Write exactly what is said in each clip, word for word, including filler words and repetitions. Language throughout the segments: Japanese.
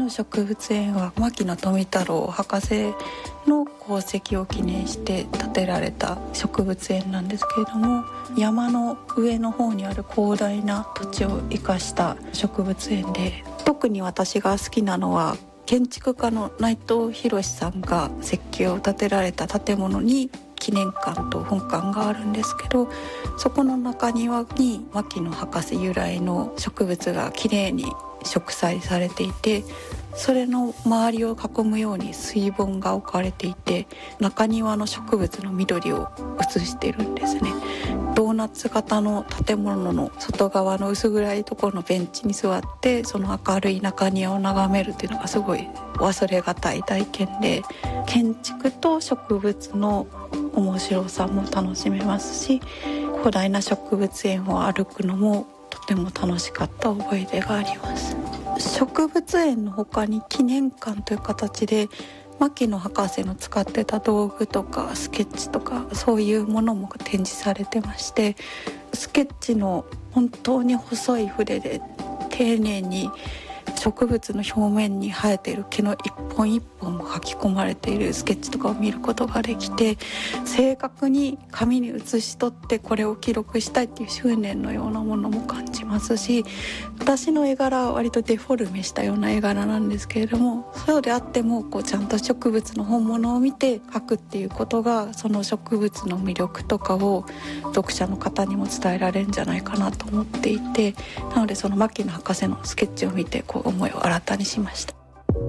の植物園は牧野富太郎博士の功績を記念して建てられた植物園なんですけれども、山の上の方にある広大な土地を生かした植物園で、特に私が好きなのは建築家の内藤博さんが設計を建てられた建物に記念館と本館があるんですけど、そこの中庭に牧野博士由来の植物がきれいに植栽されていて、それの周りを囲むように水盆が置かれていて、中庭の植物の緑を映しているんですね。ドーナツ型の建物の外側の薄暗いところのベンチに座って、その明るい中庭を眺めるっていうのがすごい忘れがたい体験で、建築と植物の面白さも楽しめますし、広大な植物園を歩くのもとても楽しかった思い出があります。植物園の他に記念館という形で牧野博士の使ってた道具とかスケッチとかそういうものも展示されてまして、スケッチの本当に細い筆で丁寧に植物の表面に生えている毛の一本一本も書き込まれているスケッチとかを見ることができて、正確に紙に写し取ってこれを記録したいっていう執念のようなものも感じますし、私の絵柄は割とデフォルメしたような絵柄なんですけれども、そうであってもこうちゃんと植物の本物を見て描くっていうことが、その植物の魅力とかを読者の方にも伝えられるんじゃないかなと思っていて、なのでその牧野博士のスケッチを見てこう思いを新たにしました。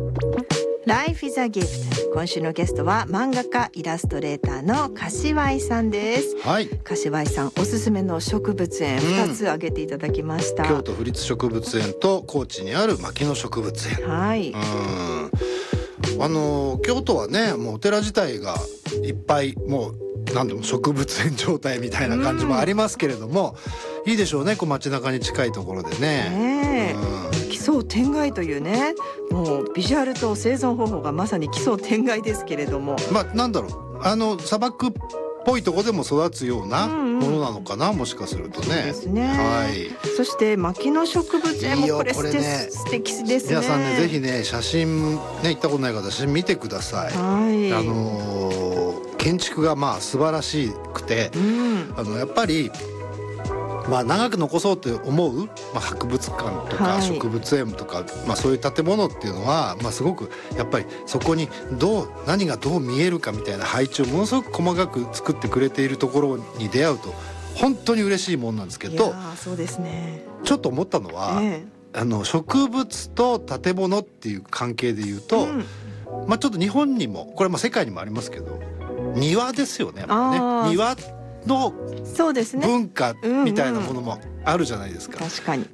Life is a gift。 今週のゲストは漫画家イラストレーターの柏井さんです。 はい、 柏井さんおすすめの植物園ふたつ挙げていただきました。 京都府立植物園と高知にある牧野植物園。 はい、 うん、あの京都はね、もうお寺自体がいっぱいもう何でも植物園状態みたいな感じもありますけれども、うん、いいでしょうね、こう街中に近いところでね。 ねえ、うん、奇想天外というね、もうビジュアルと生存方法がまさに奇想天外ですけれども、 まあなんだろう、あの砂漠っぽいとこでも育つようなものなのかな、うんうん、もしかするとね。 そうですね、 はい、 そして牧野植物園もこれいいよこれね、 素敵ですね。 皆さんね、ぜひね、写真ね、行ったことない方写真見てください。 はい、 あのー、建築がまあ素晴らしくて、うん、あのやっぱりまあ、長く残そうと思う、まあ、博物館とか植物園とか、はい、まあ、そういう建物っていうのは、まあ、すごくやっぱりそこにどう何がどう見えるかみたいな配置をものすごく細かく作ってくれているところに出会うと本当に嬉しいもんなんですけど、 いやそうですね、 ちょっと思ったのは、ええ、あの植物と建物っていう関係でいうと、うん、まあ、ちょっと日本にもこれまあ世界にもありますけど、庭ですよね、やっぱりね。庭の文化みたいなものもあるじゃないですか。 確かに